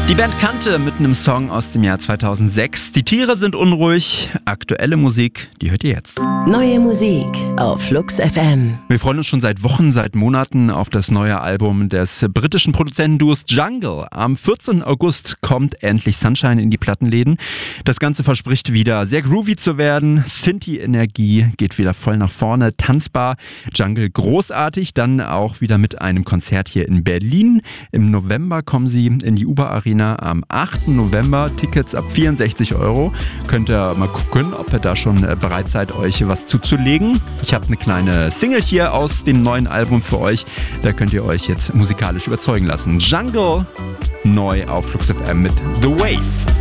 Die Band Kante mit einem Song aus dem Jahr 2006. Die Tiere sind unruhig. Aktuelle Musik, die hört ihr jetzt. Neue Musik auf Flux FM. Wir freuen uns schon seit Wochen, seit Monaten auf das neue Album des britischen Produzentenduos Jungle. Am 14. August kommt endlich Sunshine in die Plattenläden. Das Ganze verspricht wieder sehr groovy zu werden. Synthie-Energie geht wieder voll nach vorne, tanzbar. Jungle großartig, dann auch wieder mit einem Konzert hier in Berlin. Im November kommen sie in die Uber-Arena am 8. November. Tickets ab 64 €. Könnt ihr mal gucken, ob ihr da schon bereit seid, euch was zuzulegen. Ich habe eine kleine Single hier aus dem neuen Album für euch. Da könnt ihr euch jetzt musikalisch überzeugen lassen. Jungle neu auf Flux FM mit The Wave.